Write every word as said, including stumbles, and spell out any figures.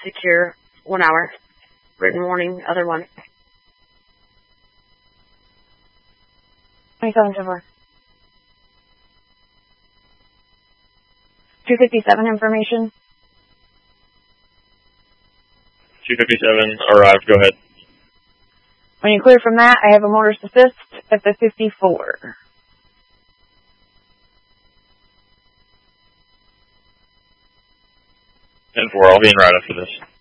secure, one hour. Written warning, other one. twenty-seven so far. two fifty-seven information. two fifty-seven, arrived, go ahead. When you clear from that, I have a motorist assist at the fifty-four. ten four, I'll be in right after this.